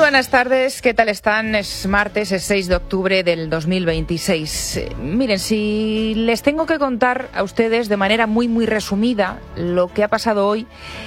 buenas tardes, ¿qué tal están? Es martes, es 6 de octubre del 2026. Miren, si les tengo que contar a ustedes de manera muy resumida lo que ha pasado hoy,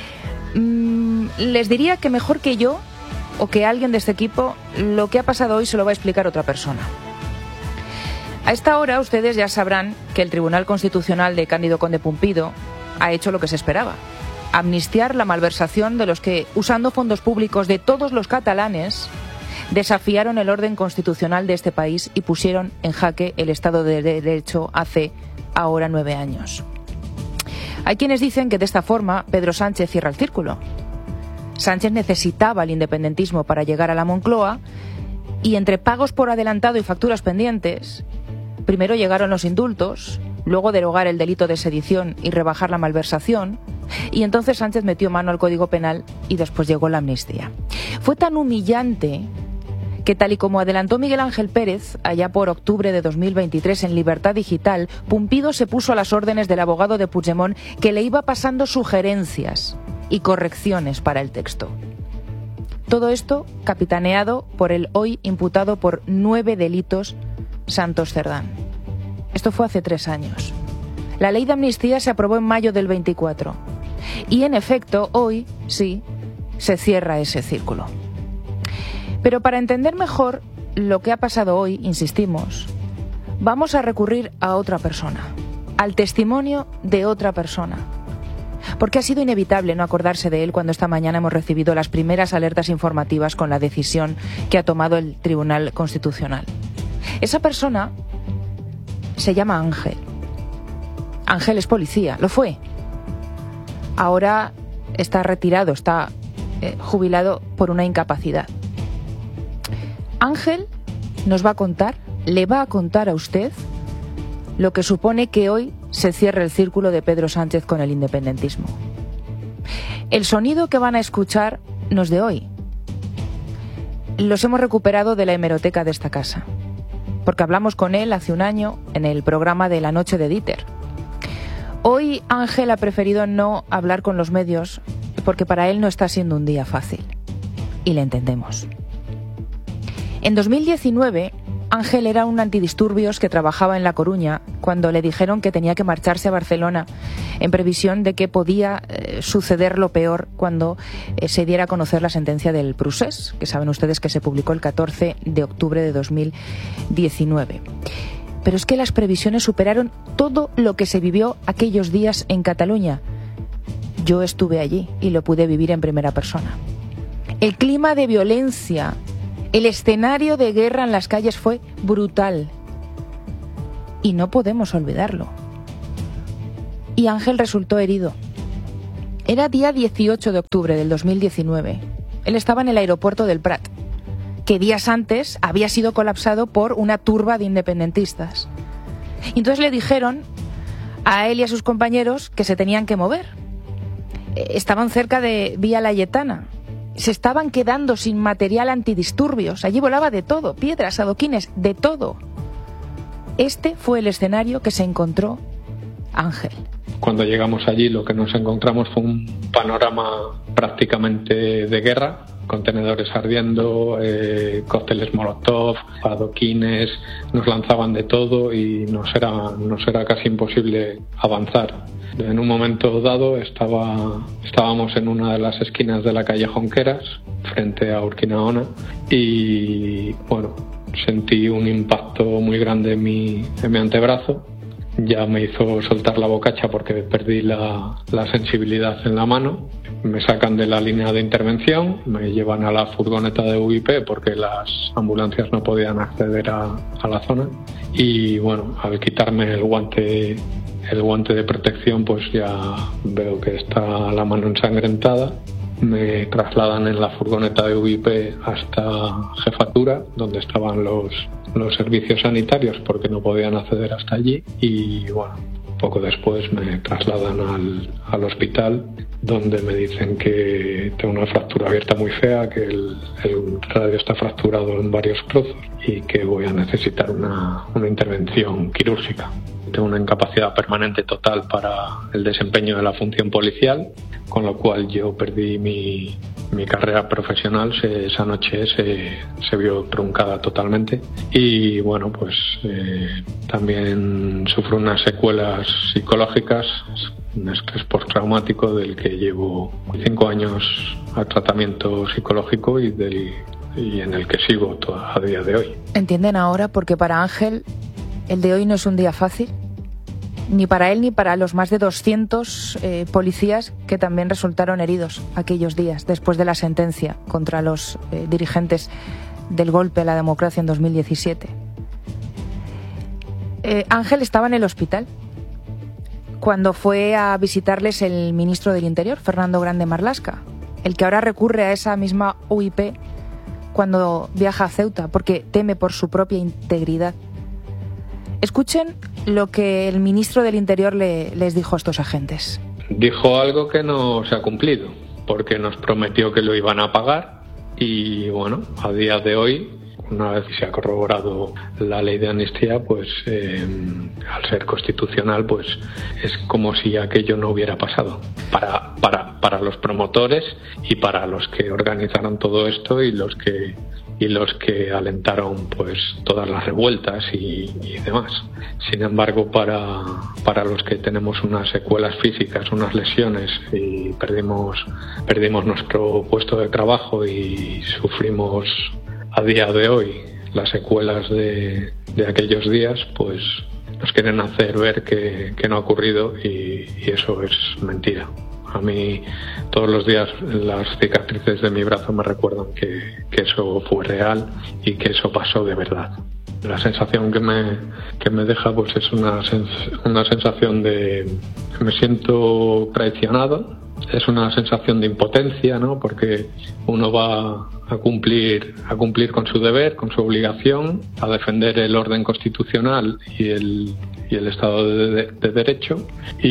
les diría que mejor que yo o que alguien de este equipo, lo que ha pasado hoy se lo va a explicar otra persona. A esta hora ustedes ya sabrán que el Tribunal Constitucional de Cándido Conde Pumpido ha hecho lo que se esperaba: amnistiar la malversación de los que, usando fondos públicos de todos los catalanes, desafiaron el orden constitucional de este país y pusieron en jaque el Estado de Derecho hace ahora 9 años. Hay quienes dicen que de esta forma Pedro Sánchez cierra el círculo. Sánchez necesitaba el independentismo para llegar a la Moncloa y entre pagos por adelantado y facturas pendientes, primero llegaron los indultos, luego derogar el delito de sedición y rebajar la malversación, y entonces Sánchez metió mano al Código Penal y después llegó la amnistía. Fue tan humillante que, tal y como adelantó Miguel Ángel Pérez allá por octubre de 2023 en Libertad Digital, Pumpido se puso a las órdenes del abogado de Puigdemont, que le iba pasando sugerencias y correcciones para el texto. Todo esto capitaneado por el hoy imputado por 9 delitos Santos Cerdán. Esto fue hace 3 años. La ley de amnistía se aprobó en mayo del 24. Y en efecto, hoy sí se cierra ese círculo. Pero para entender mejor lo que ha pasado hoy, insistimos, vamos a recurrir a otra persona, al testimonio de otra persona. Porque ha sido inevitable no acordarse de él cuando esta mañana hemos recibido las primeras alertas informativas con la decisión que ha tomado el Tribunal Constitucional. Esa persona se llama Ángel. Ángel es policía, lo fue. Ahora está retirado, está jubilado por una incapacidad. Ángel nos va a contar, le va a contar a usted lo que supone que hoy se cierre el círculo de Pedro Sánchez con el independentismo. El sonido que van a escuchar no es de hoy. Los hemos recuperado de la hemeroteca de esta casa, porque hablamos con él hace un año en el programa de La Noche de Dieter. Hoy Ángel ha preferido no hablar con los medios porque para él no está siendo un día fácil. Y le entendemos. En 2019, Ángel era un antidisturbios que trabajaba en La Coruña cuando le dijeron que tenía que marcharse a Barcelona en previsión de que podía suceder lo peor cuando se diera a conocer la sentencia del Procés, que saben ustedes que se publicó el 14 de octubre de 2019. Pero es que las previsiones superaron todo lo que se vivió aquellos días en Cataluña. Yo estuve allí y lo pude vivir en primera persona. El clima de violencia, el escenario de guerra en las calles fue brutal. Y no podemos olvidarlo. Y Ángel resultó herido. Era día 18 de octubre del 2019. Él estaba en el aeropuerto del Prat, que días antes había sido colapsado por una turba de independentistas. Y entonces le dijeron a él y a sus compañeros que se tenían que mover. Estaban cerca de Vía Layetana. Se estaban quedando sin material antidisturbios. Allí volaba de todo, piedras, adoquines, de todo. Este fue el escenario que se encontró Ángel. Cuando llegamos allí, lo que nos encontramos fue un panorama prácticamente de guerra: contenedores ardiendo, cócteles molotov, adoquines, nos lanzaban de todo y nos era casi imposible avanzar. En un momento dado estábamos en una de las esquinas de la calle Jonqueras, frente a Urquinaona, y bueno, sentí un impacto muy grande en mi antebrazo. Ya me hizo soltar la bocacha porque perdí la sensibilidad en la mano. Me sacan de la línea de intervención, me llevan a la furgoneta de UIP porque las ambulancias no podían acceder a la zona. Y bueno, al quitarme el guante de protección, pues ya veo que está la mano ensangrentada. Me trasladan en la furgoneta de UIP hasta Jefatura, donde estaban los servicios sanitarios, porque no podían acceder hasta allí. Y bueno, poco después me trasladan al hospital, donde me dicen que tengo una fractura abierta muy fea, que el radio está fracturado en varios trozos y que voy a necesitar una intervención quirúrgica. Tengo una incapacidad permanente total para el desempeño de la función policial, con lo cual yo perdí mi mi carrera profesional esa noche se vio truncada totalmente y bueno, pues también sufro unas secuelas psicológicas, un estrés postraumático del que llevo 5 años a tratamiento psicológico y en el que sigo a día de hoy. ¿Entienden ahora porque para Ángel el de hoy no es un día fácil? Ni para él ni para los más de 200 policías que también resultaron heridos aquellos días después de la sentencia contra los dirigentes del golpe a la democracia en 2017. Ángel estaba en el hospital cuando fue a visitarles el ministro del Interior, Fernando Grande Marlaska, el que ahora recurre a esa misma UIP cuando viaja a Ceuta porque teme por su propia integridad. Escuchen lo que el ministro del Interior les dijo a estos agentes. Dijo algo que no se ha cumplido, porque nos prometió que lo iban a pagar y bueno, a día de hoy, una vez que se ha corroborado la ley de amnistía, pues al ser constitucional, pues es como si aquello no hubiera pasado. Para los promotores y para los que organizaron todo esto y los que alentaron pues todas las revueltas y demás. Sin embargo, para los que tenemos unas secuelas físicas, unas lesiones y perdimos nuestro puesto de trabajo y sufrimos a día de hoy las secuelas de aquellos días, pues nos quieren hacer ver que no ha ocurrido y eso es mentira. A mí todos los días las cicatrices de mi brazo me recuerdan que eso fue real y que eso pasó de verdad. La sensación que me deja pues es una sensación de me siento traicionado, es una sensación de impotencia, ¿no? Porque uno va a cumplir con su deber, con su obligación, a defender el orden constitucional y el Estado de Derecho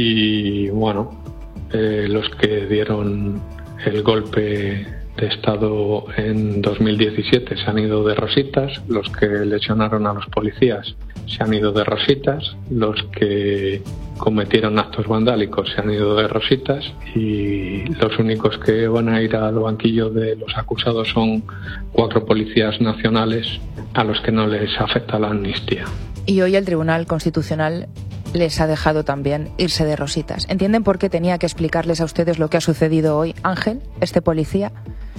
y bueno, los que dieron el golpe de Estado en 2017 se han ido de rositas, los que lesionaron a los policías se han ido de rositas, los que cometieron actos vandálicos se han ido de rositas y los únicos que van a ir al banquillo de los acusados son 4 policías nacionales a los que no les afecta la amnistía. Y hoy el Tribunal Constitucional les ha dejado también irse de rositas. ¿Entienden por qué tenía que explicarles a ustedes lo que ha sucedido hoy, Ángel, este policía?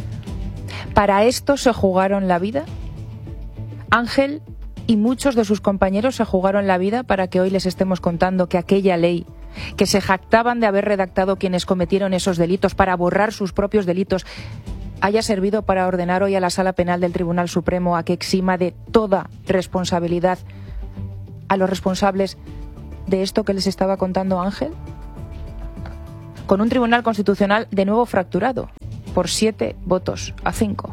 ¿Para esto se jugaron la vida? Ángel y muchos de sus compañeros se jugaron la vida para que hoy les estemos contando que aquella ley que se jactaban de haber redactado quienes cometieron esos delitos para borrar sus propios delitos haya servido para ordenar hoy a la Sala Penal del Tribunal Supremo a que exima de toda responsabilidad a los responsables de esto que les estaba contando Ángel? Con un Tribunal Constitucional de nuevo fracturado por 7 votos a 5.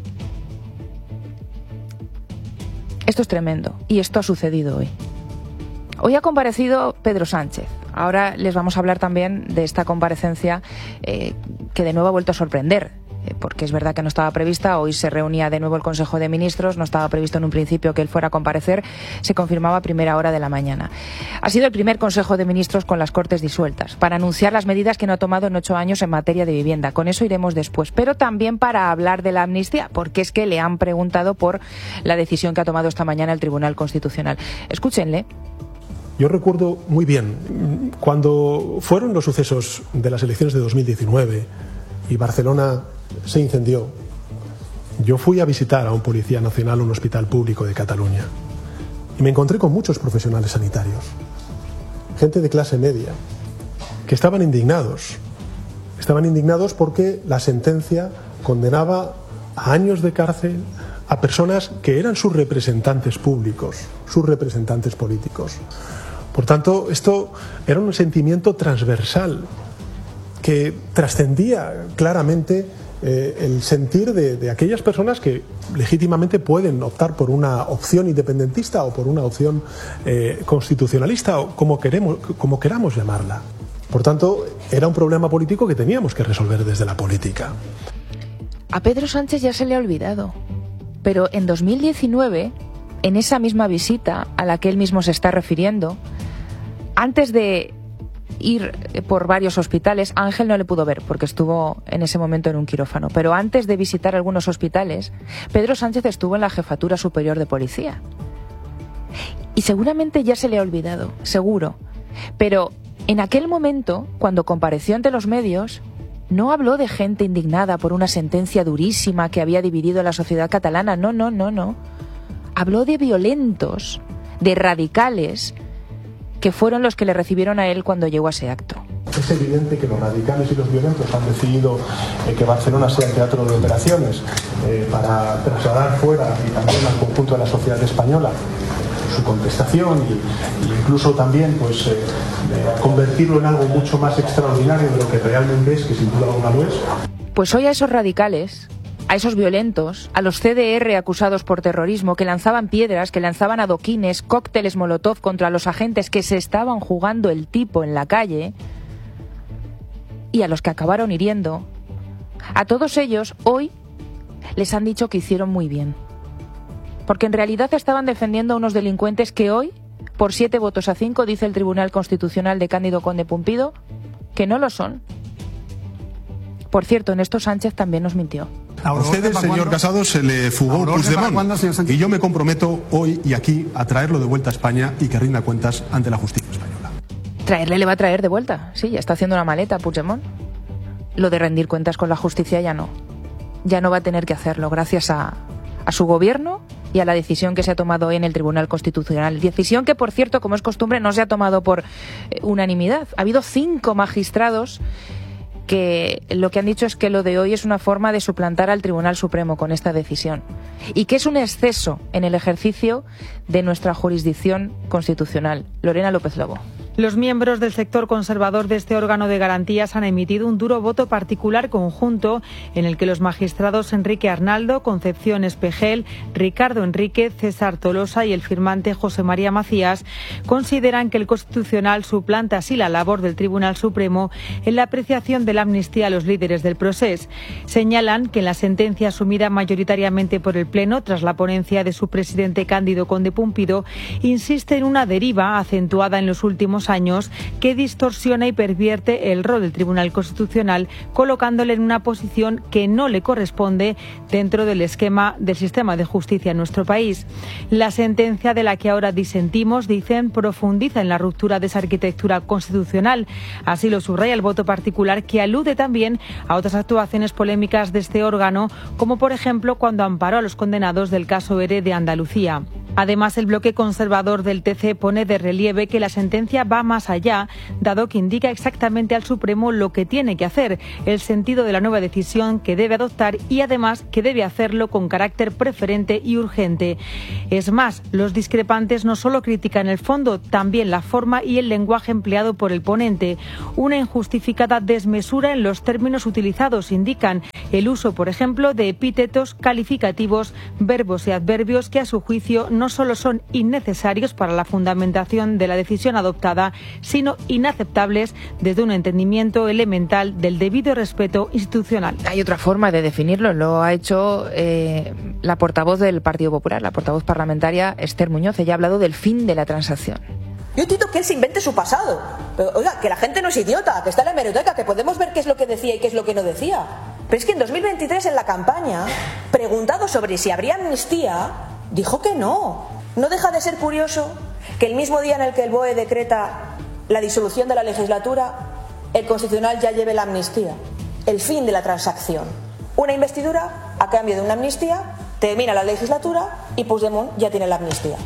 Esto es tremendo y esto ha sucedido hoy. Hoy ha comparecido Pedro Sánchez. Ahora les vamos a hablar también de esta comparecencia que de nuevo ha vuelto a sorprender. Porque es verdad que no estaba prevista, hoy se reunía de nuevo el Consejo de Ministros, no estaba previsto en un principio que él fuera a comparecer, se confirmaba a primera hora de la mañana. Ha sido el primer Consejo de Ministros con las Cortes disueltas, para anunciar las medidas que no ha tomado en 8 años en materia de vivienda, con eso iremos después, pero también para hablar de la amnistía, porque es que le han preguntado por la decisión que ha tomado esta mañana el Tribunal Constitucional. Escúchenle. Yo recuerdo muy bien, cuando fueron los sucesos de las elecciones de 2019 y Barcelona se incendió, yo fui a visitar a un policía nacional, un hospital público de Cataluña, y me encontré con muchos profesionales sanitarios, gente de clase media, que estaban indignados porque la sentencia condenaba a años de cárcel a personas que eran sus representantes públicos, sus representantes políticos. Por tanto, esto era un sentimiento transversal que trascendía claramente el sentir de aquellas personas que legítimamente pueden optar por una opción independentista o por una opción constitucionalista o como queramos llamarla. Por tanto, era un problema político que teníamos que resolver desde la política. A Pedro Sánchez ya se le ha olvidado, pero en 2019, en esa misma visita a la que él mismo se está refiriendo, antes de ir por varios hospitales. Ángel no le pudo ver porque estuvo en ese momento en un quirófano. Pero antes de visitar algunos hospitales, Pedro Sánchez estuvo en la Jefatura Superior de Policía. Y seguramente ya se le ha olvidado, seguro. Pero en aquel momento, cuando compareció ante los medios, no habló de gente indignada por una sentencia durísima que había dividido a la sociedad catalana. No. Habló de violentos, de radicales, que fueron los que le recibieron a él cuando llegó a ese acto. Es evidente que los radicales y los violentos han decidido que Barcelona sea el teatro de operaciones para trasladar fuera y también al conjunto de la sociedad española su contestación e incluso también convertirlo en algo mucho más extraordinario de lo que realmente es, que sin duda alguna lo es. Pues hoy a esos radicales, a esos violentos, a los CDR acusados por terrorismo, que lanzaban piedras, que lanzaban adoquines, cócteles molotov contra los agentes que se estaban jugando el tipo en la calle, y a los que acabaron hiriendo, a todos ellos hoy les han dicho que hicieron muy bien. Porque en realidad estaban defendiendo a unos delincuentes que hoy, por 7 votos a 5, dice el Tribunal Constitucional de Cándido Conde Pumpido, que no lo son. Por cierto, Néstor Sánchez también nos mintió. A ustedes, señor Casado, se le fugó Puigdemont. Y yo me comprometo hoy y aquí a traerlo de vuelta a España y que rinda cuentas ante la justicia española. Traerle le va a traer de vuelta. Sí, ya está haciendo una maleta Puigdemont. Lo de rendir cuentas con la justicia ya no. Ya no va a tener que hacerlo gracias a su gobierno y a la decisión que se ha tomado hoy en el Tribunal Constitucional. Decisión que, por cierto, como es costumbre, no se ha tomado por unanimidad. Ha habido 5 magistrados que lo que han dicho es que lo de hoy es una forma de suplantar al Tribunal Supremo con esta decisión y que es un exceso en el ejercicio de nuestra jurisdicción constitucional. Lorena López Lobo. Los miembros del sector conservador de este órgano de garantías han emitido un duro voto particular conjunto en el que los magistrados Enrique Arnaldo, Concepción Espejel, Ricardo Enrique, César Tolosa y el firmante José María Macías consideran que el Constitucional suplanta así la labor del Tribunal Supremo en la apreciación de la amnistía a los líderes del procés. Señalan que en la sentencia asumida mayoritariamente por el Pleno tras la ponencia de su presidente Cándido Conde Pumpido insiste en una deriva acentuada en los últimos años que distorsiona y pervierte el rol del Tribunal Constitucional, colocándole en una posición que no le corresponde dentro del esquema del sistema de justicia en nuestro país. La sentencia de la que ahora disentimos, dicen, profundiza en la ruptura de esa arquitectura constitucional. Así lo subraya el voto particular, que alude también a otras actuaciones polémicas de este órgano, como por ejemplo cuando amparó a los condenados del caso ERE de Andalucía. Además, el bloque conservador del TC pone de relieve que la sentencia va más allá, dado que indica exactamente al Supremo lo que tiene que hacer, el sentido de la nueva decisión que debe adoptar y además que debe hacerlo con carácter preferente y urgente. Es más, los discrepantes no solo critican el fondo, también la forma y el lenguaje empleado por el ponente. Una injustificada desmesura en los términos utilizados, indican, el uso, por ejemplo, de epítetos, calificativos, verbos y adverbios que a su juicio no solo son innecesarios para la fundamentación de la decisión adoptada, sino inaceptables desde un entendimiento elemental del debido respeto institucional. Hay otra forma de definirlo, lo ha hecho la portavoz del Partido Popular, la portavoz parlamentaria Esther Muñoz. Ella ha hablado del fin de la transacción. Yo entiendo que él se invente su pasado, pero oiga, que la gente no es idiota, que está en la hemeroteca, que podemos ver qué es lo que decía y qué es lo que no decía. Pero es que en 2023, en la campaña, preguntado sobre si habría amnistía, dijo que no. No deja de ser curioso que el mismo día en el que el BOE decreta la disolución de la legislatura, el Constitucional ya lleve la amnistía, el fin de la transacción. Una investidura a cambio de una amnistía, termina la legislatura y Puigdemont ya tiene la amnistía.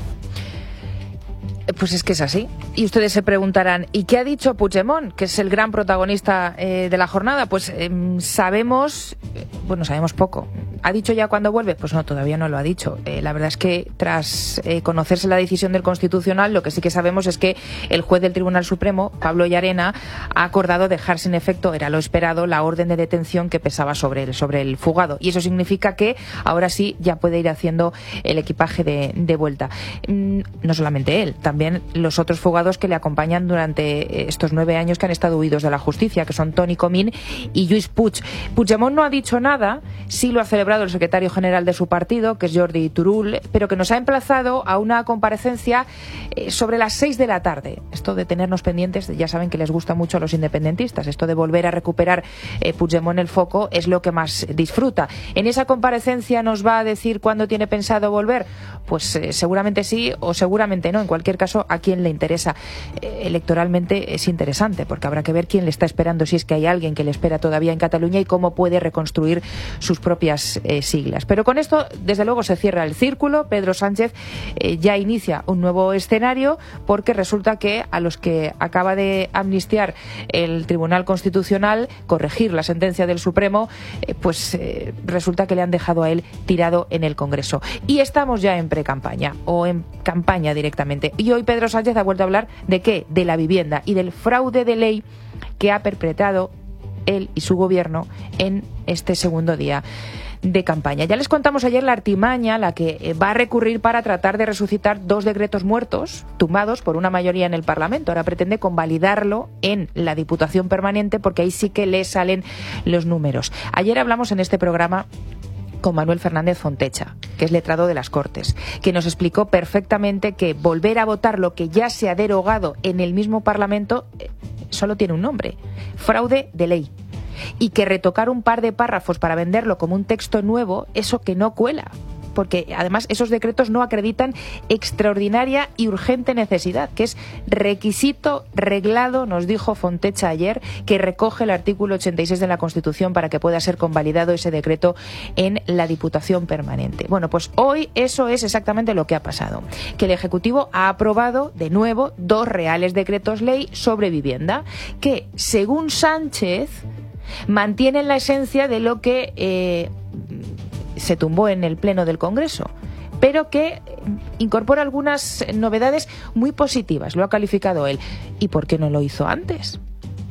Pues es que es así. Y ustedes se preguntarán, ¿y qué ha dicho Puigdemont, que es el gran protagonista de la jornada? Pues sabemos poco. ¿Ha dicho ya cuándo vuelve? Pues no, todavía no lo ha dicho. La verdad es que tras conocerse la decisión del Constitucional, lo que sí que sabemos es que el juez del Tribunal Supremo, Pablo Llarena, ha acordado dejar sin efecto, era lo esperado, la orden de detención que pesaba sobre el fugado. Y eso significa que ahora sí ya puede ir haciendo el equipaje de vuelta. No solamente él, también los otros fugados que le acompañan durante estos 9 años que han estado huidos de la justicia, que son Toni Comín y Lluís Puig. Puigdemont no ha dicho nada, sí lo ha celebrado celebrado el secretario general de su partido, que es Jordi Turull, pero que nos ha emplazado a una comparecencia sobre las 6 de la tarde. Esto de tenernos pendientes, ya saben que les gusta mucho a los independentistas, esto de volver a recuperar Puigdemont el foco es lo que más disfruta. En esa comparecencia nos va a decir cuándo tiene pensado volver. Pues seguramente sí o seguramente no. En cualquier caso, a quien le interesa. Electoralmente es interesante, porque habrá que ver quién le está esperando, si es que hay alguien que le espera todavía en Cataluña, y cómo puede reconstruir sus propias siglas. Pero con esto, desde luego, se cierra el círculo. Pedro Sánchez ya inicia un nuevo escenario, porque resulta que a los que acaba de amnistiar el Tribunal Constitucional, corregir la sentencia del Supremo, resulta que le han dejado a él tirado en el Congreso. Y estamos ya en pre-campaña, o en campaña directamente. Y hoy Pedro Sánchez ha vuelto a hablar ¿de qué? De la vivienda y del fraude de ley que ha perpetrado él y su gobierno en este segundo día de campaña. Ya les contamos ayer la artimaña a la que va a recurrir para tratar de resucitar 2 decretos muertos, tumbados por una mayoría en el Parlamento. Ahora pretende convalidarlo en la Diputación Permanente, porque ahí sí que le salen los números. Ayer hablamos en este programa con Manuel Fernández Fontecha, que es letrado de las Cortes, que nos explicó perfectamente que volver a votar lo que ya se ha derogado en el mismo Parlamento solo tiene un nombre: fraude de ley. Y que retocar un par de párrafos para venderlo como un texto nuevo, eso que no cuela. Porque además esos decretos no acreditan extraordinaria y urgente necesidad, que es requisito reglado, nos dijo Fontecha ayer, que recoge el artículo 86 de la Constitución para que pueda ser convalidado ese decreto en la Diputación Permanente. Bueno, pues hoy eso es exactamente lo que ha pasado, que el Ejecutivo ha aprobado de nuevo 2 reales decretos ley sobre vivienda, que, según Sánchez, mantienen la esencia de lo que se tumbó en el Pleno del Congreso, pero que incorpora algunas novedades muy positivas, lo ha calificado él. ¿Y por qué no lo hizo antes?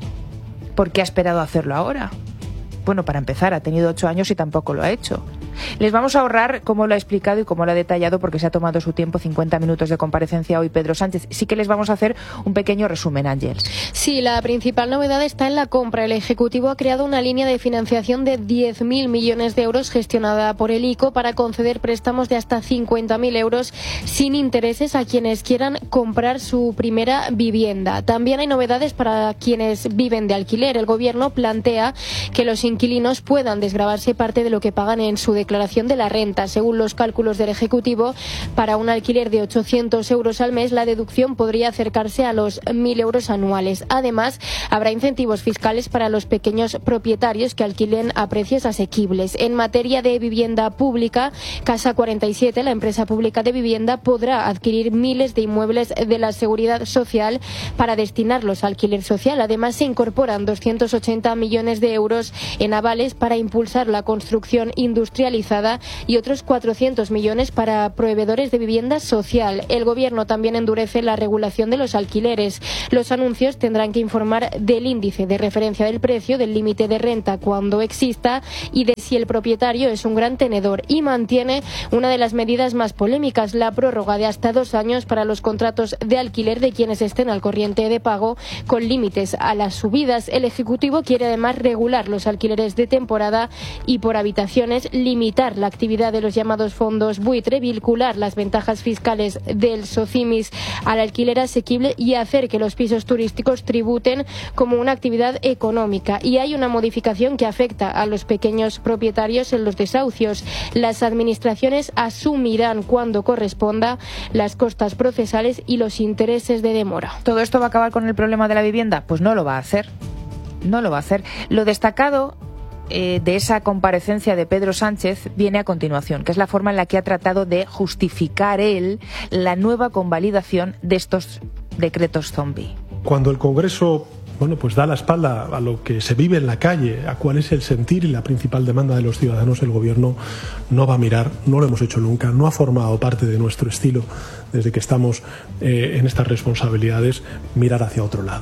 ¿Por qué ha esperado a hacerlo ahora? Bueno, para empezar, ha tenido 8 años y tampoco lo ha hecho. Les vamos a ahorrar cómo lo ha explicado y cómo lo ha detallado, porque se ha tomado su tiempo, 50 minutos de comparecencia hoy Pedro Sánchez. Sí que les vamos a hacer un pequeño resumen, Ángeles. Sí, la principal novedad está en la compra. El Ejecutivo ha creado una línea de financiación de 10.000 millones de euros gestionada por el ICO para conceder préstamos de hasta 50.000 euros sin intereses a quienes quieran comprar su primera vivienda. También hay novedades para quienes viven de alquiler. El Gobierno plantea que los inquilinos puedan desgravarse parte de lo que pagan en su declaración de la renta. Según los cálculos del Ejecutivo, para un alquiler de 800 euros al mes, la deducción podría acercarse a los 1.000 euros anuales. Además, habrá incentivos fiscales para los pequeños propietarios que alquilen a precios asequibles. En materia de vivienda pública, Casa 47, la empresa pública de vivienda, podrá adquirir miles de inmuebles de la Seguridad Social para destinarlos a alquiler social. Además, se incorporan 280 millones de euros en avales para impulsar la construcción industrializada y otros 400 millones para proveedores de vivienda social. El Gobierno también endurece la regulación de los alquileres. Los anuncios tendrán que informar del índice de referencia del precio, del límite de renta cuando exista y de si el propietario es un gran tenedor. Y mantiene una de las medidas más polémicas, la prórroga de hasta 2 años para los contratos de alquiler de quienes estén al corriente de pago, con límites a las subidas. El Ejecutivo quiere además regular los alquileres de temporada y por habitaciones, limitar la actividad de los llamados fondos buitre, vincular las ventajas fiscales del SOCIMIS al alquiler asequible y hacer que los pisos turísticos tributen como una actividad económica. Y hay una modificación que afecta a los pequeños propietarios en los desahucios. Las administraciones asumirán cuando corresponda las costas procesales y los intereses de demora. ¿Todo esto va a acabar con el problema de la vivienda? Pues no lo va a hacer. No lo va a hacer. Lo destacado de esa comparecencia de Pedro Sánchez viene a continuación, que es la forma en la que ha tratado de justificar él la nueva convalidación de estos decretos zombie. Cuando el Congreso pues da la espalda a lo que se vive en la calle, a cuál es el sentir y la principal demanda de los ciudadanos, el Gobierno no va a mirar, no lo hemos hecho nunca, no ha formado parte de nuestro estilo desde que estamos en estas responsabilidades, mirar hacia otro lado.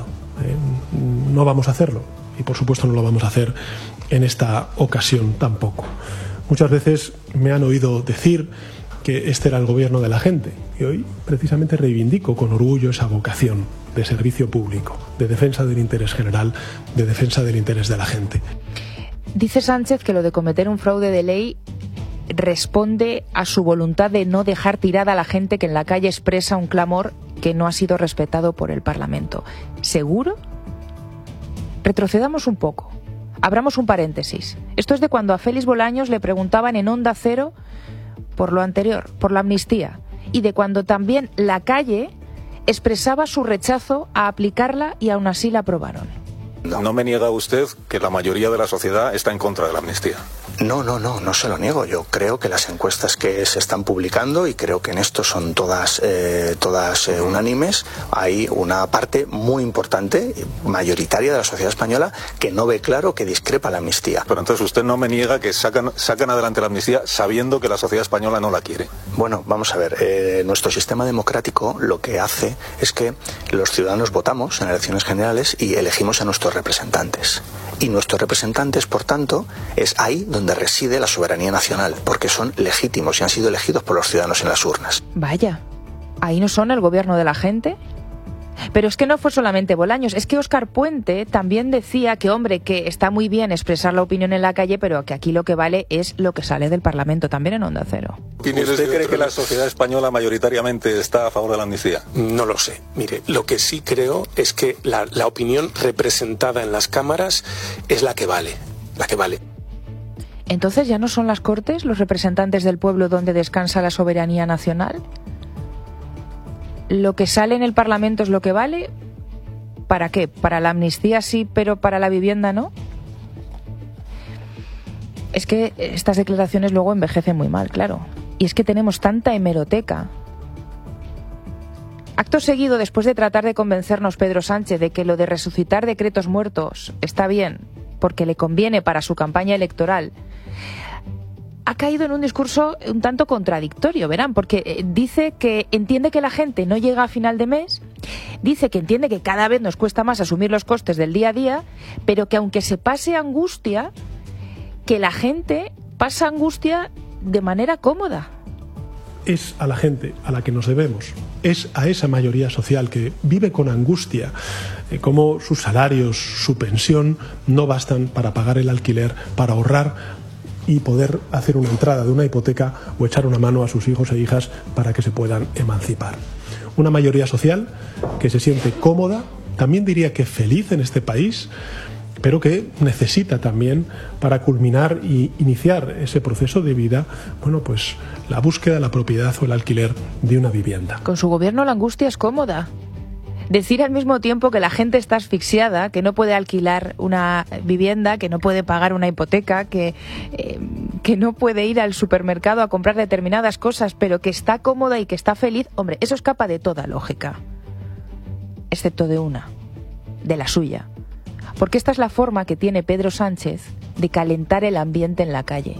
No vamos a hacerlo y por supuesto no lo vamos a hacer en esta ocasión tampoco. Muchas veces me han oído decir que este era el gobierno de la gente y hoy precisamente reivindico con orgullo esa vocación de servicio público, de defensa del interés general, de defensa del interés de la gente. Dice Sánchez que lo de cometer un fraude de ley responde a su voluntad de no dejar tirada a la gente que en la calle expresa un clamor que no ha sido respetado por el Parlamento. ¿Seguro? Retrocedamos un poco. Abramos un paréntesis. Esto es de cuando a Félix Bolaños le preguntaban en Onda Cero por lo anterior, por la amnistía, y de cuando también la calle expresaba su rechazo a aplicarla y aún así la aprobaron. No me niega usted que la mayoría de la sociedad está en contra de la amnistía. No se lo niego. Yo creo que las encuestas que se están publicando, y creo que en esto son todas unánimes, hay una parte muy importante, mayoritaria de la sociedad española, que no ve claro, que discrepa la amnistía. Pero entonces usted no me niega que sacan adelante la amnistía sabiendo que la sociedad española no la quiere. Bueno, vamos a ver, nuestro sistema democrático lo que hace es que los ciudadanos votamos en elecciones generales y elegimos a nuestros representantes. Y nuestros representantes, por tanto, es ahí donde reside la soberanía nacional, porque son legítimos y han sido elegidos por los ciudadanos en las urnas. Vaya, ¿ahí no son el gobierno de la gente? Pero es que no fue solamente Bolaños, es que Óscar Puente también decía que, hombre, que está muy bien expresar la opinión en la calle, pero que aquí lo que vale es lo que sale del Parlamento, también en Onda Cero. ¿Usted cree que la sociedad española mayoritariamente está a favor de la amnistía? No lo sé. Mire, lo que sí creo es que la opinión representada en las cámaras es la que vale. ¿Entonces ya no son las Cortes los representantes del pueblo donde descansa la soberanía nacional? ¿Lo que sale en el Parlamento es lo que vale? ¿Para qué? ¿Para la amnistía sí, pero para la vivienda no? Es que estas declaraciones luego envejecen muy mal, claro. Y es que tenemos tanta hemeroteca. Acto seguido, después de tratar de convencernos Pedro Sánchez de que lo de resucitar decretos muertos está bien, porque le conviene para su campaña electoral, ha caído en un discurso un tanto contradictorio, verán, porque dice que entiende que la gente no llega a final de mes, dice que entiende que cada vez nos cuesta más asumir los costes del día a día, pero que aunque se pase angustia, que la gente pasa angustia de manera cómoda. Es a la gente a la que nos debemos, es a esa mayoría social que vive con angustia, como sus salarios, su pensión no bastan para pagar el alquiler, para ahorrar y poder hacer una entrada de una hipoteca o echar una mano a sus hijos e hijas para que se puedan emancipar. Una mayoría social que se siente cómoda, también diría que feliz en este país, pero que necesita también, para culminar y iniciar ese proceso de vida, bueno, pues la búsqueda, la propiedad o el alquiler de una vivienda. Con su gobierno la angustia es cómoda. Decir al mismo tiempo que la gente está asfixiada, que no puede alquilar una vivienda, que no puede pagar una hipoteca, que no puede ir al supermercado a comprar determinadas cosas, pero que está cómoda y que está feliz, hombre, eso escapa de toda lógica. Excepto de una, de la suya. Porque esta es la forma que tiene Pedro Sánchez de calentar el ambiente en la calle.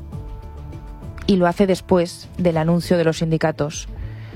Y lo hace después del anuncio de los sindicatos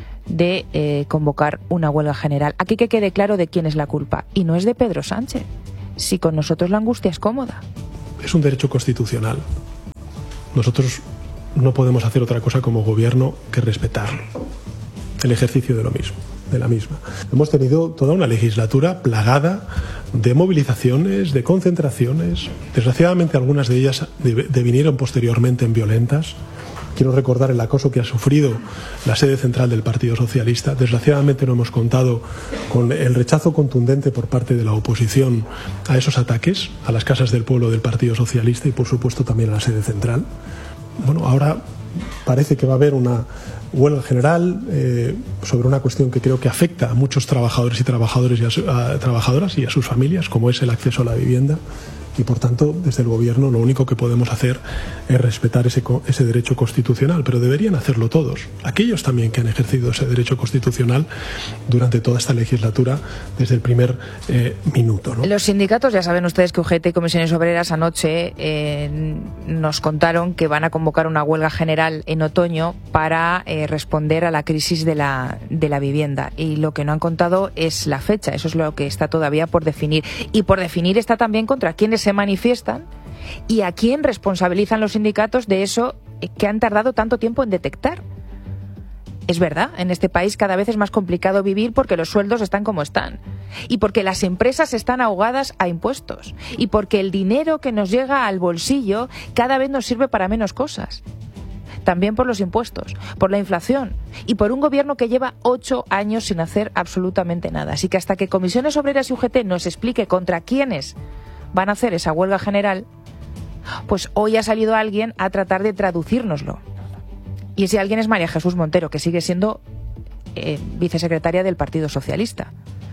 de convocar una huelga general. Aquí que quede claro de quién es la culpa. Y no es de Pedro Sánchez. Si con nosotros la angustia es cómoda. Es un derecho constitucional. Nosotros no podemos hacer otra cosa como gobierno que respetarlo. El ejercicio de lo mismo, de la misma. Hemos tenido toda una legislatura plagada de movilizaciones, de concentraciones. Desgraciadamente algunas de ellas devinieron posteriormente en violentas. Quiero recordar el acoso que ha sufrido la sede central del Partido Socialista. Desgraciadamente no hemos contado con el rechazo contundente por parte de la oposición a esos ataques, a las casas del pueblo del Partido Socialista y, por supuesto, también a la sede central. Bueno, ahora parece que va a haber una huelga general sobre una cuestión que creo que afecta a muchos trabajadores y trabajadoras y a sus familias, como es el acceso a la vivienda. Y, por tanto, desde el Gobierno lo único que podemos hacer es respetar ese derecho constitucional, pero deberían hacerlo todos, aquellos también que han ejercido ese derecho constitucional durante toda esta legislatura desde el primer minuto, ¿no? Los sindicatos, ya saben ustedes que UGT y Comisiones Obreras anoche nos contaron que van a convocar una huelga general en otoño para responder a la crisis de la vivienda. Y lo que no han contado es la fecha, eso es lo que está todavía por definir. Y por definir está también contra quiénes se manifiestan y a quién responsabilizan los sindicatos de eso que han tardado tanto tiempo en detectar. Es verdad, en este país cada vez es más complicado vivir porque los sueldos están como están y porque las empresas están ahogadas a impuestos y porque el dinero que nos llega al bolsillo cada vez nos sirve para menos cosas. también por los impuestos, por la inflación y por un gobierno que lleva 8 años sin hacer absolutamente nada. Así que hasta que Comisiones Obreras y UGT nos explique contra quiénes van a hacer esa huelga general, pues hoy ha salido alguien a tratar de traducírnoslo. Y ese alguien es María Jesús Montero, que sigue siendo vicesecretaria del Partido Socialista.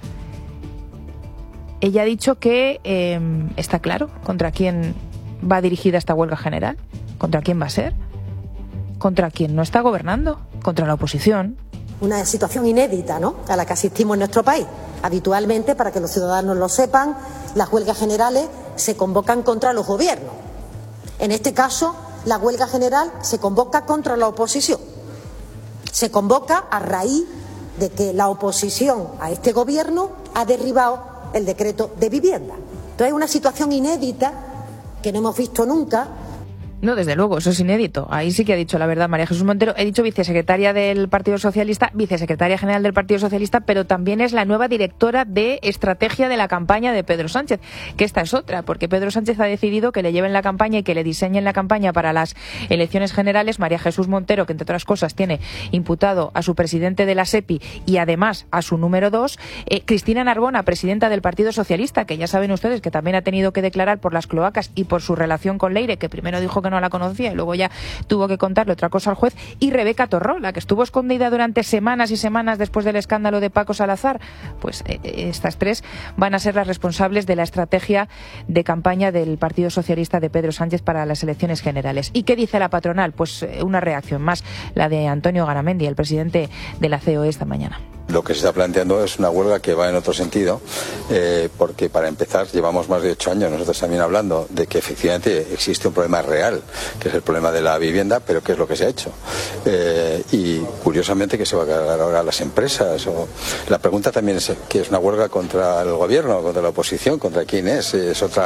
Ella ha dicho que está claro contra quién va dirigida esta huelga general, contra quién va a ser, contra quién no está gobernando, contra la oposición. Una situación inédita, ¿no?, a la que asistimos en nuestro país. Habitualmente, para que los ciudadanos lo sepan, las huelgas generales se convocan contra los gobiernos. En este caso, la huelga general se convoca contra la oposición. Se convoca a raíz de que la oposición a este gobierno ha derribado el decreto de vivienda. Entonces es una situación inédita que no hemos visto nunca. No, desde luego, eso es inédito. Ahí sí que ha dicho la verdad María Jesús Montero. He dicho vicesecretaria del Partido Socialista, vicesecretaria general del Partido Socialista, pero también es la nueva directora de estrategia de la campaña de Pedro Sánchez, que esta es otra, porque Pedro Sánchez ha decidido que le lleven la campaña y que le diseñen la campaña para las elecciones generales. María Jesús Montero, que entre otras cosas tiene imputado a su presidente de la SEPI y además a su número 2, Cristina Narbona, presidenta del Partido Socialista, que ya saben ustedes que también ha tenido que declarar por las cloacas y por su relación con Leire, que primero dijo que no la conocía y luego ya tuvo que contarle otra cosa al juez, y Rebeca Torró, la que estuvo escondida durante semanas y semanas después del escándalo de Paco Salazar. Pues estas tres van a ser las responsables de la estrategia de campaña del Partido Socialista de Pedro Sánchez para las elecciones generales. ¿Y qué dice la patronal? Pues una reacción más, la de Antonio Garamendi, el presidente de la COE, esta mañana. Lo que se está planteando es una huelga que va en otro sentido, porque para empezar llevamos más de 8 años nosotros también hablando de que efectivamente existe un problema real, que es el problema de la vivienda, pero ¿qué es lo que se ha hecho? Y curiosamente, ¿qué se va a cargar ahora a las empresas? La pregunta también es que es una huelga contra el gobierno, contra la oposición, contra quién es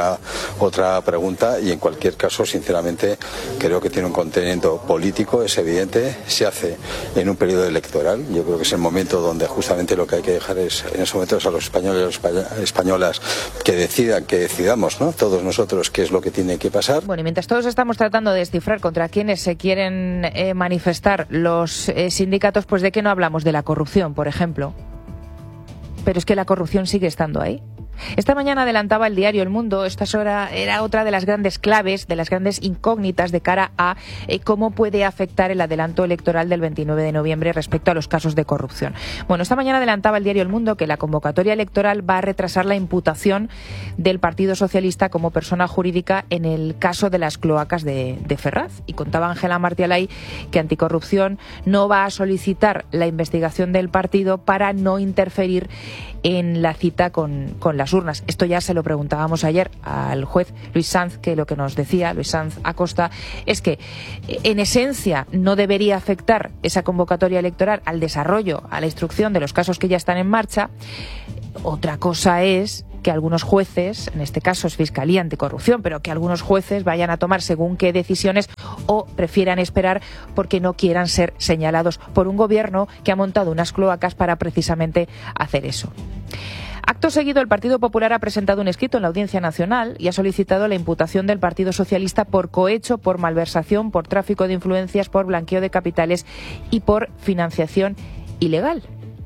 otra pregunta, y en cualquier caso, sinceramente, creo que tiene un contenido político, es evidente, se hace en un periodo electoral. Yo creo que es el momento donde justamente lo que hay que dejar es, en ese momento, a los españoles y españolas que decidamos, ¿no?, todos nosotros, qué es lo que tiene que pasar. Bueno, y mientras todos estamos tratando de descifrar contra quienes se quieren manifestar los sindicatos, pues ¿de qué no hablamos? De la corrupción, por ejemplo. Pero es que la corrupción sigue estando ahí. Esta mañana adelantaba el diario El Mundo, esta era otra de las grandes claves, de las grandes incógnitas de cara a cómo puede afectar el adelanto electoral del 29 de noviembre respecto a los casos de corrupción. Bueno, esta mañana adelantaba el diario El Mundo que la convocatoria electoral va a retrasar la imputación del Partido Socialista como persona jurídica en el caso de las cloacas de Ferraz. Y contaba Ángela Martialay que Anticorrupción no va a solicitar la investigación del partido para no interferir en la cita con las urnas. Esto ya se lo preguntábamos ayer al juez Luis Sanz, que lo que nos decía Luis Sanz Acosta es que en esencia no debería afectar esa convocatoria electoral al desarrollo, a la instrucción de los casos que ya están en marcha. Otra cosa es que algunos jueces, en este caso es Fiscalía Anticorrupción, pero que algunos jueces vayan a tomar según qué decisiones o prefieran esperar porque no quieran ser señalados por un gobierno que ha montado unas cloacas para precisamente hacer eso. Acto seguido, el Partido Popular ha presentado un escrito en la Audiencia Nacional y ha solicitado la imputación del Partido Socialista por cohecho, por malversación, por tráfico de influencias, por blanqueo de capitales y por financiación ilegal.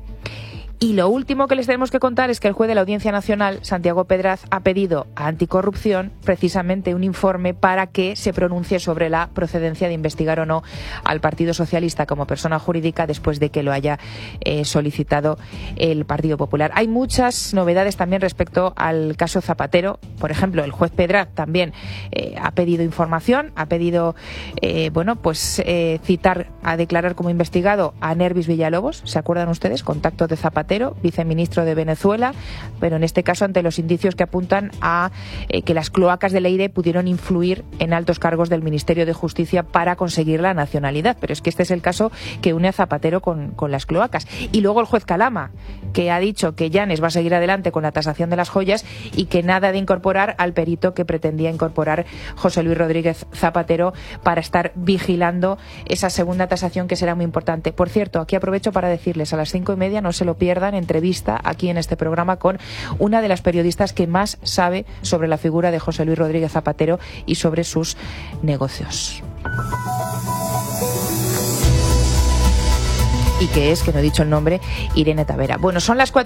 Y lo último que les tenemos que contar es que el juez de la Audiencia Nacional, Santiago Pedraz, ha pedido a Anticorrupción precisamente un informe para que se pronuncie sobre la procedencia de investigar o no al Partido Socialista como persona jurídica después de que lo haya solicitado el Partido Popular. Hay muchas novedades también respecto al caso Zapatero. Por ejemplo, el juez Pedraz también ha pedido información, ha pedido citar a declarar como investigado a Nervis Villalobos. ¿Se acuerdan ustedes? Contacto de Zapatero, viceministro de Venezuela, pero en este caso ante los indicios que apuntan a que las cloacas de Leire pudieron influir en altos cargos del Ministerio de Justicia para conseguir la nacionalidad. Pero es que este es el caso que une a Zapatero con las cloacas. Y luego el juez Calama, que ha dicho que Llanes va a seguir adelante con la tasación de las joyas y que nada de incorporar al perito que pretendía incorporar José Luis Rodríguez Zapatero para estar vigilando esa segunda tasación, que será muy importante. Por cierto, aquí aprovecho para decirles, a las 5:30 no se lo pierdan, entrevista aquí en este programa con una de las periodistas que más sabe sobre la figura de José Luis Rodríguez Zapatero y sobre sus negocios. y que es, que no he dicho el nombre, Irene Tavera. Bueno, son las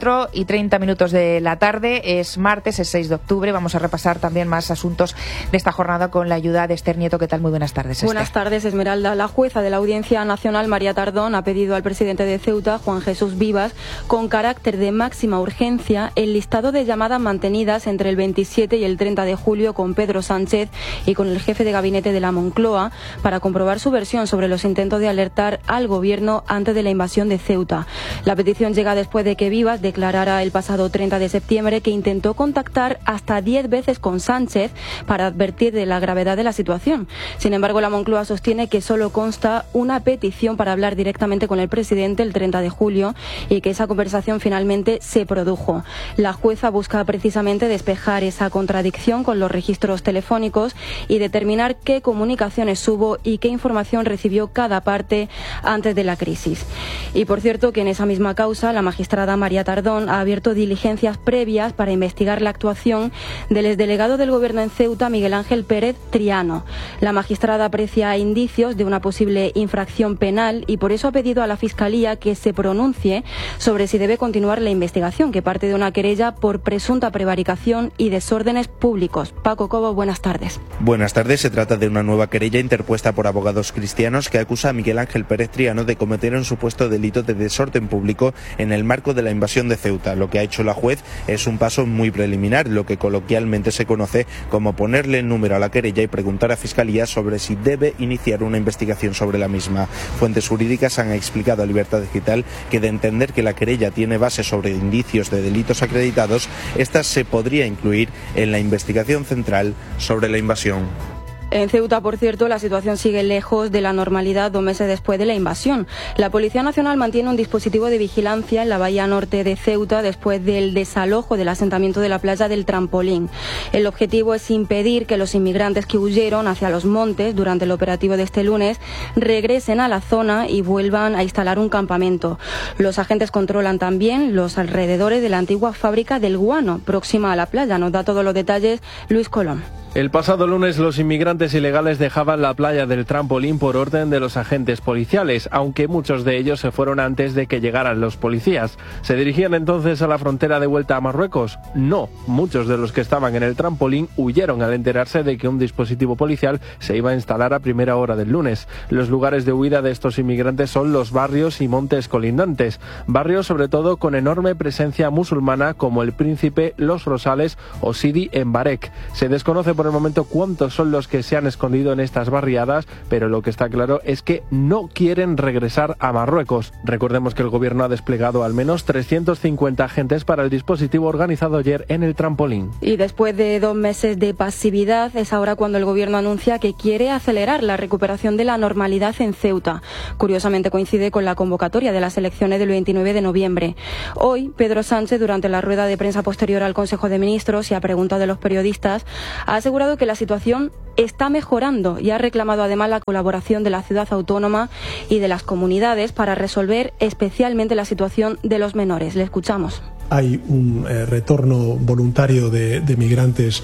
4:30 de la tarde, es martes, es 6 de octubre. Vamos a repasar también más asuntos de esta jornada con la ayuda de Esther Nieto. ¿Qué tal? Muy buenas tardes, Esther. Buenas tardes, Esmeralda. La jueza de la Audiencia Nacional, María Tardón, ha pedido al presidente de Ceuta, Juan Jesús Vivas, con carácter de máxima urgencia, el listado de llamadas mantenidas entre el 27 y el 30 de julio con Pedro Sánchez y con el jefe de gabinete de la Moncloa para comprobar su versión sobre los intentos de alertar al gobierno antes de la invasión de Ceuta. La petición llega después de que Vivas declarara el pasado 30 de septiembre que intentó contactar hasta 10 veces con Sánchez para advertir de la gravedad de la situación. Sin embargo, la Moncloa sostiene que solo consta una petición para hablar directamente con el presidente el 30 de julio y que esa conversación finalmente se produjo. La jueza busca precisamente despejar esa contradicción con los registros telefónicos y determinar qué comunicaciones hubo y qué información recibió cada parte antes de la crisis. Y por cierto que en esa misma causa la magistrada María Tardón ha abierto diligencias previas para investigar la actuación del exdelegado del Gobierno en Ceuta, Miguel Ángel Pérez Triano. La magistrada aprecia indicios de una posible infracción penal y por eso ha pedido a la Fiscalía que se pronuncie sobre si debe continuar la investigación, que parte de una querella por presunta prevaricación y desórdenes públicos. Paco Cobo, buenas tardes. Buenas tardes. Se trata de una nueva querella interpuesta por abogados cristianos que acusa a Miguel Ángel Pérez Triano de cometer un supuesto delito de desorden público en el marco de la invasión de Ceuta. Lo que ha hecho la juez es un paso muy preliminar, lo que coloquialmente se conoce como ponerle número a la querella y preguntar a Fiscalía sobre si debe iniciar una investigación sobre la misma. Fuentes jurídicas han explicado a Libertad Digital que de entender que la querella tiene base sobre indicios de delitos acreditados, esta se podría incluir en la investigación central sobre la invasión. En Ceuta, por cierto, la situación sigue lejos de la normalidad 2 meses después de la invasión. La Policía Nacional mantiene un dispositivo de vigilancia en la bahía norte de Ceuta después del desalojo del asentamiento de la playa del Trampolín. El objetivo es impedir que los inmigrantes que huyeron hacia los montes durante el operativo de este lunes regresen a la zona y vuelvan a instalar un campamento. Los agentes controlan también los alrededores de la antigua fábrica del guano, próxima a la playa. Nos da todos los detalles Luis Colón. El pasado lunes los inmigrantes ilegales dejaban la playa del Trampolín por orden de los agentes policiales, aunque muchos de ellos se fueron antes de que llegaran los policías. ¿Se dirigían entonces a la frontera de vuelta a Marruecos? No, muchos de los que estaban en el Trampolín huyeron al enterarse de que un dispositivo policial se iba a instalar a primera hora del lunes. Los lugares de huida de estos inmigrantes son los barrios y montes colindantes, barrios sobre todo con enorme presencia musulmana como El Príncipe, Los Rosales o Sidi en Barek. Se desconoce por el momento cuántos son los que se han escondido en estas barriadas, pero lo que está claro es que no quieren regresar a Marruecos. Recordemos que el gobierno ha desplegado al menos 350 agentes para el dispositivo organizado ayer en el Trampolín. Y después de 2 meses de pasividad, es ahora cuando el gobierno anuncia que quiere acelerar la recuperación de la normalidad en Ceuta. Curiosamente coincide con la convocatoria de las elecciones del 29 de noviembre. Hoy, Pedro Sánchez, durante la rueda de prensa posterior al Consejo de Ministros y a pregunta de los periodistas, ha asegurado que la situación está mejorando y ha reclamado además la colaboración de la ciudad autónoma y de las comunidades para resolver especialmente la situación de los menores. Le escuchamos. Hay un retorno voluntario de migrantes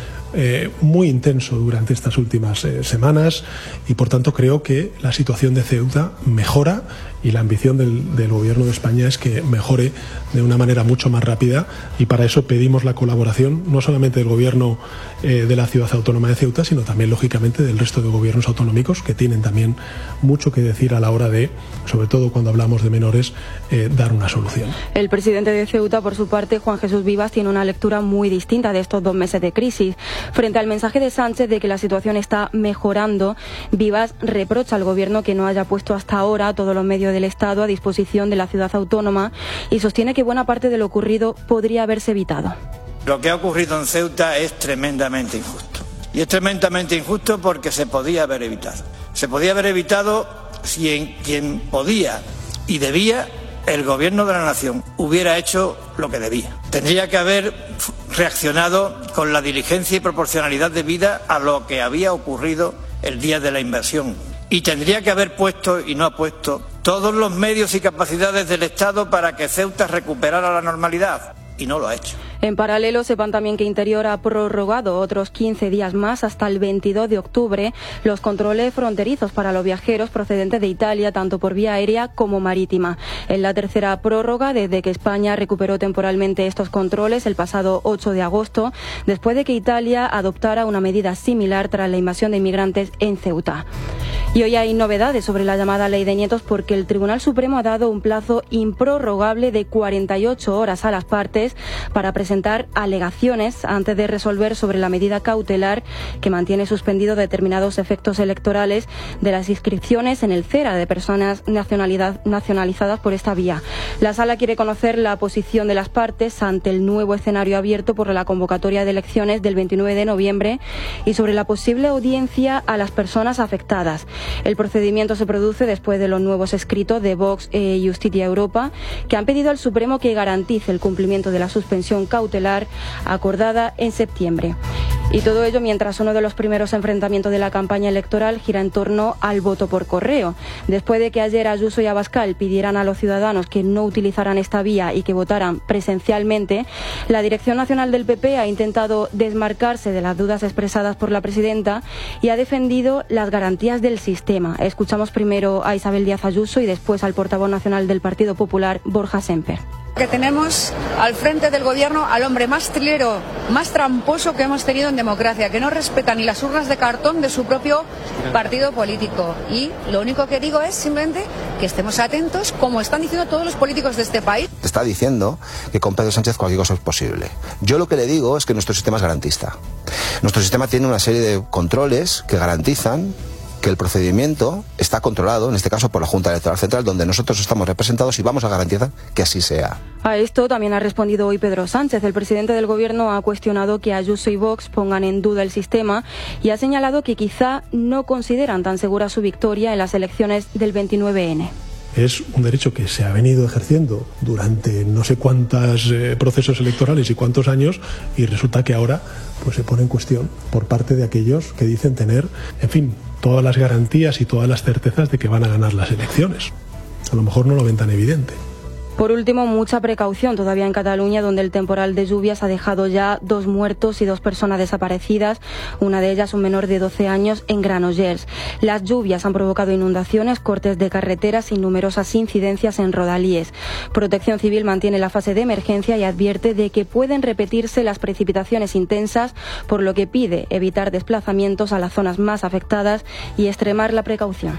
muy intenso durante estas últimas semanas y por tanto creo que la situación de Ceuta mejora y la ambición del Gobierno de España es que mejore de una manera mucho más rápida y para eso pedimos la colaboración no solamente del Gobierno de la Ciudad Autónoma de Ceuta, sino también lógicamente del resto de gobiernos autonómicos que tienen también mucho que decir a la hora de, sobre todo cuando hablamos de menores, dar una solución. El presidente de Ceuta, por su parte, Juan Jesús Vivas, tiene una lectura muy distinta de estos 2 meses de crisis. Frente al mensaje de Sánchez de que la situación está mejorando, Vivas reprocha al Gobierno que no haya puesto hasta ahora todos los medios del Estado a disposición de la ciudad autónoma y sostiene que buena parte de lo ocurrido podría haberse evitado. Lo que ha ocurrido en Ceuta es tremendamente injusto. Y es tremendamente injusto porque se podía haber evitado. Se podía haber evitado si quien podía y debía, el Gobierno de la Nación, hubiera hecho lo que debía. Tendría que haber reaccionado con la diligencia y proporcionalidad debida a lo que había ocurrido el día de la invasión. Y tendría que haber puesto, y no ha puesto, todos los medios y capacidades del Estado para que Ceuta recuperara la normalidad. Y no lo ha hecho. En paralelo, sepan también que Interior ha prorrogado otros 15 días más hasta el 22 de octubre los controles fronterizos para los viajeros procedentes de Italia, tanto por vía aérea como marítima. Es la tercera prórroga desde que España recuperó temporalmente estos controles el pasado 8 de agosto, después de que Italia adoptara una medida similar tras la invasión de inmigrantes en Ceuta. Y hoy hay novedades sobre la llamada Ley de Nietos, porque el Tribunal Supremo ha dado un plazo improrrogable de 48 horas a las partes para presentar alegaciones antes de resolver sobre la medida cautelar que mantiene suspendido determinados efectos electorales de las inscripciones en el CERA de personas nacionalizadas por esta vía. La Sala quiere conocer la posición de las partes ante el nuevo escenario abierto por la convocatoria de elecciones del 29 de noviembre y sobre la posible audiencia a las personas afectadas. El procedimiento se produce después de los nuevos escritos de Vox e Justicia Europa, que han pedido al Supremo que garantice el cumplimiento de la suspensión cautelar acordada en septiembre. Y todo ello mientras uno de los primeros enfrentamientos de la campaña electoral gira en torno al voto por correo. Después de que ayer Ayuso y Abascal pidieran a los ciudadanos que no utilizaran esta vía y que votaran presencialmente, la Dirección Nacional del PP ha intentado desmarcarse de las dudas expresadas por la presidenta y ha defendido las garantías del sistema. Escuchamos primero a Isabel Díaz Ayuso y después al portavoz nacional del Partido Popular, Borja Semper. Que tenemos al frente del gobierno al hombre más trilero, más tramposo que hemos tenido en democracia, que no respeta ni las urnas de cartón de su propio partido político. Y lo único que digo es simplemente que estemos atentos, como están diciendo todos los políticos de este país. Está diciendo que con Pedro Sánchez cualquier cosa es posible. Yo lo que le digo es que nuestro sistema es garantista. Nuestro sistema tiene una serie de controles que garantizan que el procedimiento está controlado, en este caso por la Junta Electoral Central, donde nosotros estamos representados y vamos a garantizar que así sea. A esto también ha respondido hoy Pedro Sánchez. El presidente del Gobierno ha cuestionado que Ayuso y Vox pongan en duda el sistema y ha señalado que quizá no consideran tan segura su victoria en las elecciones del 29N. Es un derecho que se ha venido ejerciendo durante no sé cuántos procesos electorales y cuántos años, y resulta que ahora pues se pone en cuestión por parte de aquellos que dicen tener, en fin, todas las garantías y todas las certezas de que van a ganar las elecciones. A lo mejor no lo ven tan evidente. Por último, mucha precaución todavía en Cataluña, donde el temporal de lluvias ha dejado ya 2 muertos y 2 personas desaparecidas, una de ellas un menor de 12 años en Granollers. Las lluvias han provocado inundaciones, cortes de carreteras y numerosas incidencias en rodalíes. Protección Civil mantiene la fase de emergencia y advierte de que pueden repetirse las precipitaciones intensas, por lo que pide evitar desplazamientos a las zonas más afectadas y extremar la precaución.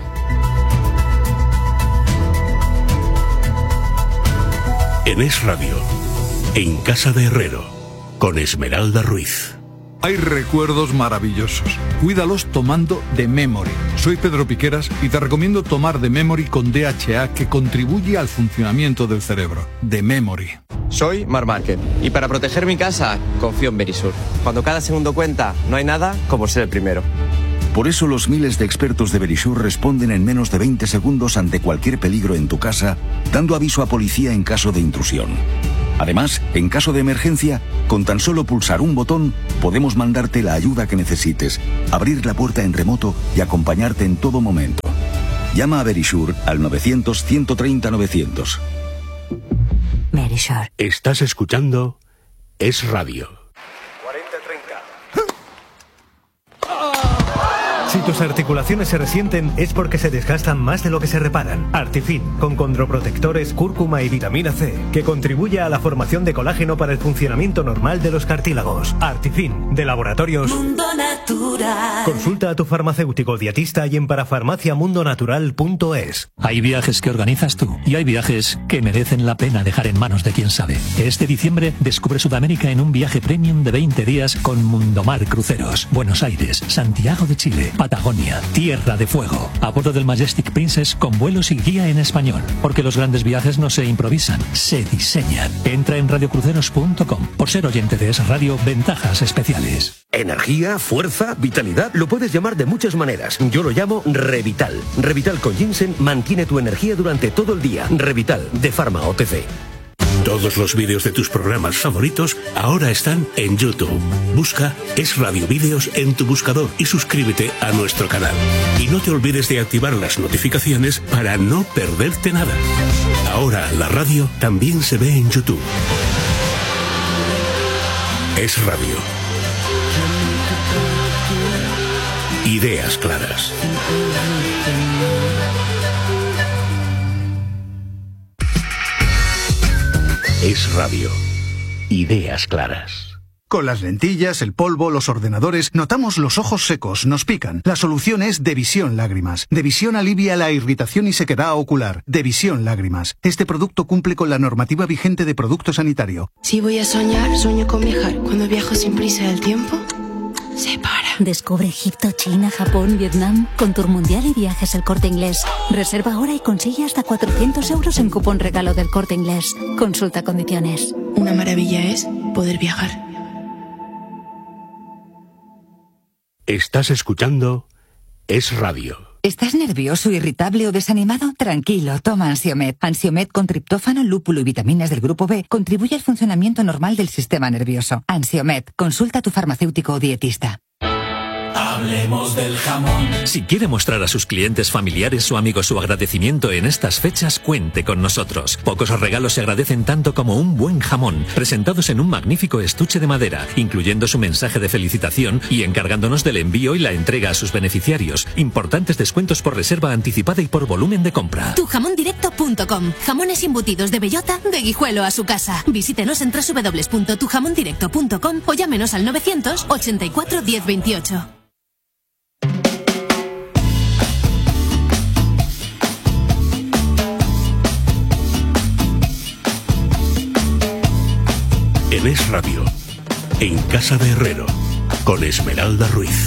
En Es Radio, en Casa de Herrero, con Esmeralda Ruiz. Hay recuerdos maravillosos. Cuídalos tomando The Memory. Soy Pedro Piqueras y te recomiendo tomar The Memory con DHA, que contribuye al funcionamiento del cerebro. The Memory. Soy Marc Márquez y para proteger mi casa confío en Verisur. Cuando cada segundo cuenta, no hay nada como ser el primero. Por eso los miles de expertos de Verisur responden en menos de 20 segundos ante cualquier peligro en tu casa, dando aviso a policía en caso de intrusión. Además, en caso de emergencia, con tan solo pulsar un botón, podemos mandarte la ayuda que necesites, abrir la puerta en remoto y acompañarte en todo momento. Llama a Verisur al 900-130-900. Verisur. Estás escuchando Es Radio. Si tus articulaciones se resienten es porque se desgastan más de lo que se reparan. Artifin, con condroprotectores, cúrcuma y vitamina C, que contribuye a la formación de colágeno para el funcionamiento normal de los cartílagos. Artifin, de Laboratorios Mundo Natural. Consulta a tu farmacéutico dietista y en parafarmaciamundonatural.es. Hay viajes que organizas tú y hay viajes que merecen la pena dejar en manos de quien sabe. Este diciembre descubre Sudamérica en un viaje premium de 20 días con Mundomar Cruceros. Buenos Aires, Santiago de Chile, Patagonia, Tierra de Fuego, a bordo del Majestic Princess con vuelos y guía en español. Porque los grandes viajes no se improvisan, se diseñan. Entra en radiocruceros.com. Por ser oyente de Es Radio, ventajas especiales. Energía, fuerza, vitalidad, lo puedes llamar de muchas maneras. Yo lo llamo Revital. Revital con ginseng mantiene tu energía durante todo el día. Revital, de Pharma OTC. Todos los vídeos de tus programas favoritos ahora están en YouTube. Busca Es Radio Vídeos en tu buscador y suscríbete a nuestro canal. Y no te olvides de activar las notificaciones para no perderte nada. Ahora la radio también se ve en YouTube. Es Radio. Ideas claras. Es Radio. Ideas claras. Con las lentillas, el polvo, los ordenadores, notamos los ojos secos, nos pican. La solución es Devisión Lágrimas. Devisión alivia la irritación y sequedad ocular. Devisión Lágrimas. Este producto cumple con la normativa vigente de producto sanitario. Si voy a soñar, sueño con viajar. Cuando viajo sin prisa del tiempo, se para. Descubre Egipto, China, Japón, Vietnam con Tour Mundial y Viajes El Corte Inglés. Reserva ahora y consigue hasta 400 euros en cupón regalo del Corte Inglés. Consulta condiciones. Una maravilla es poder viajar. Estás escuchando Es Radio. ¿Estás nervioso, irritable o desanimado? Tranquilo, toma Ansiomed. Ansiomed con triptófano, lúpulo y vitaminas del grupo B contribuye al funcionamiento normal del sistema nervioso. Ansiomed, consulta a tu farmacéutico o dietista. Hablemos del jamón. Si quiere mostrar a sus clientes familiares o amigos su agradecimiento en estas fechas, cuente con nosotros. Pocos regalos se agradecen tanto como un buen jamón, presentados en un magnífico estuche de madera, incluyendo su mensaje de felicitación y encargándonos del envío y la entrega a sus beneficiarios. Importantes descuentos por reserva anticipada y por volumen de compra. Tujamondirecto.com. Jamones embutidos de bellota, de Guijuelo a su casa. Visítenos en www.tujamondirecto.com o llámenos al 984 1028. En Es Radio, en Casa de Herrero, con Esmeralda Ruiz.